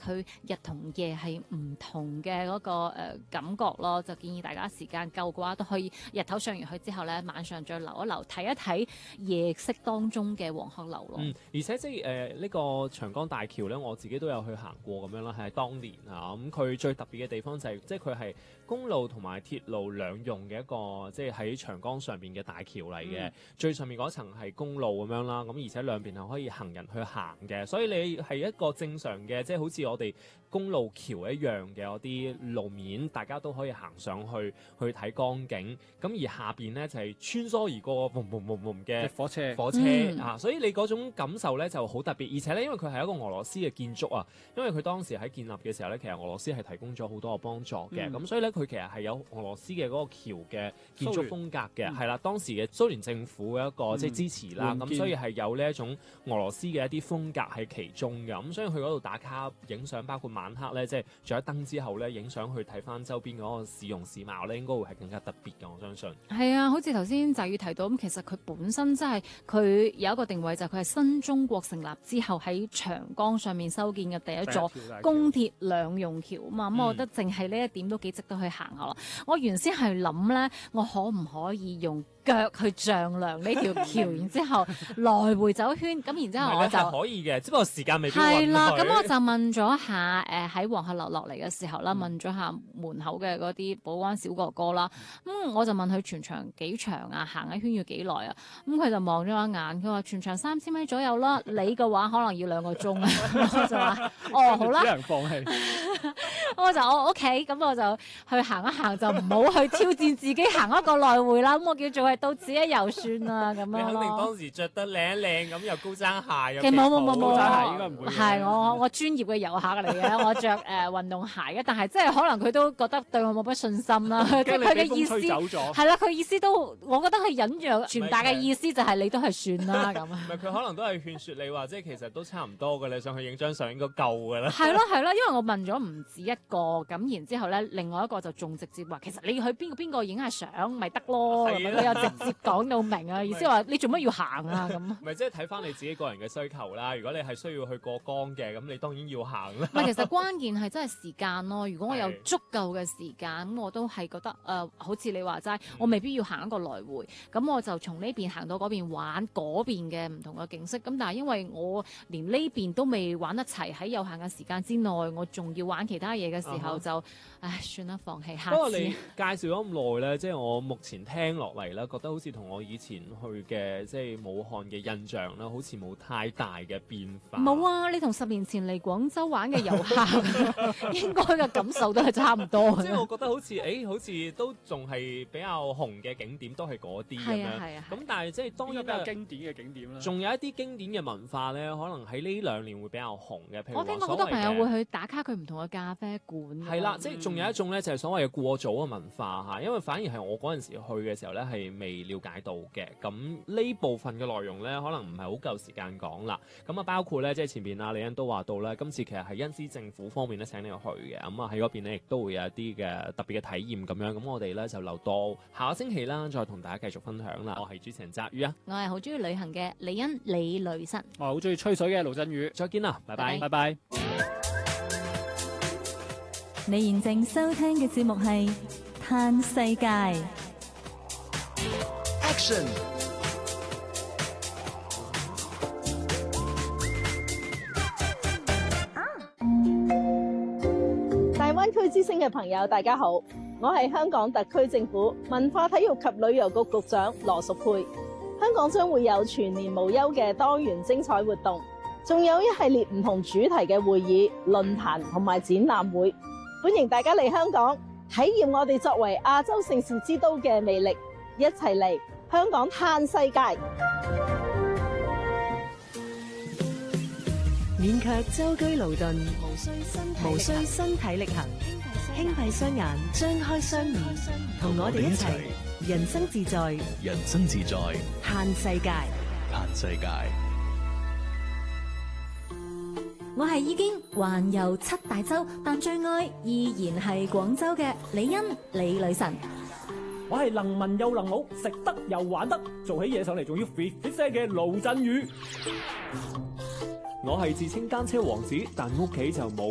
佢日同夜係唔同嘅嗰個感覺咯，就建議大家時間夠嘅話，都可以日頭上完去之後咧，晚上再留一留睇一睇夜色當中嘅黃鶴樓咯。 而且即係呢個長江大橋咧，我自己都有去行過咁樣啦，係當年啊，咁佢最特別嘅地方就係即係佢係公路同埋鐵路兩用嘅一個即係喺長江上邊嘅大橋嚟嘅，最上面嗰層係公路咁樣啦，咁而且兩邊係可以行人去行嘅，所以你係一個正常嘅即係好似我哋公路橋一樣嘅嗰啲路面，大家都可以行上去睇江景，咁而下邊咧就係穿梭而過嗡嗡嗡嗡嘅火車啊，所以你嗰種感受咧就好特別，而且咧因為佢係一個俄羅斯嘅建築啊，因為佢當時喺建立嘅時候咧，其實俄羅斯係提供咗好多嘅幫助嘅，咁所以咧佢其實係有俄羅斯嘅嗰個橋嘅建築風格嘅，係啦，當時嘅蘇聯政府嘅一個即係支持啦，咁所以係有呢一種俄羅斯嘅一啲風格喺其中嘅，咁所以去嗰度打卡影相，包括晚黑咧即係着咗燈之後咧影相去睇翻周邊嗰個市容市貌咧，應該會係更加特別嘅，我相信。 係啊，好似頭先澤宇提到咁，其實佢本身真係佢有一個定位，就係佢係新中國成立之後喺長江上面修建嘅第一座公鐵兩用橋啊嘛，咁我覺得淨係呢一點都幾值得去行下咯。我原先係諗咧，我可唔可以用腳去丈量呢條橋，然之後來回走一圈，咁然之後我就可以嘅，只不過時間未必係啦。咁我就問咗下喺黃鶴樓落嚟嘅時候啦，問咗下門口嘅嗰啲保安小哥哥啦，我就問佢全長幾長啊，行一圈要幾耐啊？佢就望咗我一眼，佢話全長3000米左右啦，你嘅話可能要2個鐘啊。我就話哦，好啦， 只能放棄。 我就OK，咁我就去行一行，就唔好去挑戰自己行一個來回啦。咁我叫做係到此一遊算啦，咁樣咯。 你肯定當時着得靚一靚咁，又高踭鞋， 其實冇高踭鞋應該唔會。 係我專業嘅遊客嚟嘅，我着運動鞋嘅，但係即係可能佢都覺得對我冇乜信心啦。佢嘅意思係啦，佢意思都，我覺得佢隱約傳達嘅意思就係你都係算啦咁。 唔係佢可能都係勸説你話，即係其實都差唔多嘅，你上去影張相應該夠嘅啦。 係咯，因為我問咗唔止一個，咁然之後咧，另外一個就仲直接話，其實你去邊個影下相咪得咯，佢又直接講到明啊，意思話你做乜要行啊咁。 咪即係睇翻你自己個人嘅需求啦。如果你係需要去過江嘅，咁你當然要行啦。 唔係，其實關鍵係真係時間咯。如果我有足夠嘅時間，咁我都係覺得好似你話齋，我未必要行一個來回，咁我就從呢邊行到嗰邊玩嗰邊嘅唔同嘅景色。咁但係因為我連呢邊都未玩得齊，喺有限嘅時間之內，我仲要玩其他嘢嘅時候就，算啦，放棄。 不過你介紹咗咁耐咧，即係我目前聽落嚟咧，覺得好似同我以前去嘅即係武漢嘅印象咧，好似冇太大嘅變化。 冇啊，你同10年前嚟廣州玩嘅遊客應該嘅感受都係差唔多。 即係我覺得好似都仲係比較紅嘅景點都係嗰啲咁樣。咁但係即係當然比較經典嘅景點啦。 仲有一啲經典嘅文化咧，可能喺呢2年會比較紅嘅。譬如我聽過好多朋友會去打卡佢唔同嘅咖啡館。 係啦，即係仲有一種咧，就係所謂嘅過早嘅文化嚇，因為反而係我嗰陣時去嘅時候咧，係未了解到嘅。咁呢部分嘅內容咧，可能唔係好夠時間講啦。咁啊，包括咧，即係前邊阿李欣都話到啦，今次其實係恩施政府方面咧請你去嘅。咁啊喺嗰邊咧，亦都會有一啲嘅特別嘅體驗咁樣。咁我哋咧就留到下個星期啦，再同大家繼續分享啦。我係主持人澤宇啊， 我係好中意旅行嘅李欣李女神， 我係好中意吹水嘅盧振宇。 再見啦，拜拜， 拜拜。 你現正收聽嘅節目係《嘆世界》。 Action！ 大灣區之聲嘅朋友，大家好，我係香港特區政府文化體育及旅遊局局長羅淑佩。香港將會有全年無休嘅多元精彩活動，仲有一系列唔同主題嘅會議、論壇同埋展覽會。歡迎大家嚟香港體驗我哋作為亞洲盛事之都嘅魅力，一齊嚟香港嘆世界。 免卻舟車勞頓，無需身體力行，輕閉雙眼，張開雙耳，同我哋一齊人生自在， 人生自在， 嘆世界， 嘆世界。 我係已經環遊7大洲，但最愛依然係廣州嘅李欣李女神。 我係能文又能武，食得又玩得，做起嘢上嚟仲要 fit 聲嘅盧振宇。 我係自稱單車王子，但屋企就冇